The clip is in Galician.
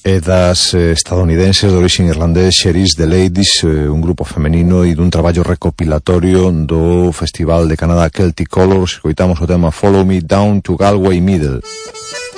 e das estadounidenses de origen irlandés Cherise the Ladies, un grupo femenino e dun traballo recopilatorio do Festival de Canadá Celtic Colors. Escoitamos o tema Follow Me Down to Galway Middle.